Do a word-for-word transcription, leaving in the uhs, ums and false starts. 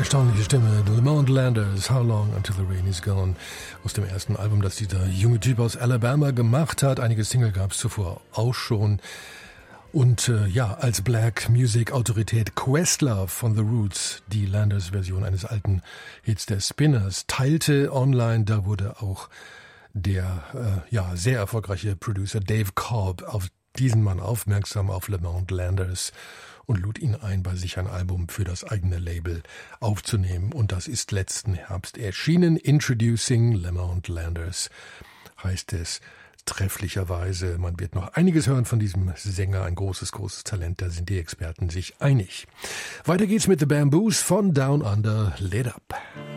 Erstaunliche Stimme, Lamont Landers, How Long Until the Rain Is Gone, aus dem ersten Album, das dieser junge Typ aus Alabama gemacht hat. Einige Single gab es zuvor auch schon. Und äh, ja, als Black Music Autorität Questlove von The Roots die Landers-Version eines alten Hits der Spinners teilte online. Da wurde auch der äh, ja sehr erfolgreiche Producer Dave Cobb auf diesen Mann aufmerksam, auf Lamont Landers, und lud ihn ein, bei sich ein Album für das eigene Label aufzunehmen. Und das ist letzten Herbst erschienen. Introducing Lamont Landers heißt es trefflicherweise. Man wird noch einiges hören von diesem Sänger. Ein großes, großes Talent. Da sind die Experten sich einig. Weiter geht's mit The Bamboos von Down Under, Lit Up.